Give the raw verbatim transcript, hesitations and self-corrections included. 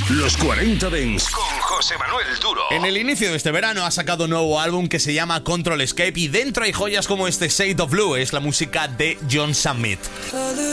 Los cuarenta Dance con José Manuel Duro. En el inicio de este verano ha sacado un nuevo álbum que se llama Control Escape y dentro hay joyas como este Shade of Blue, es la música de John Summit.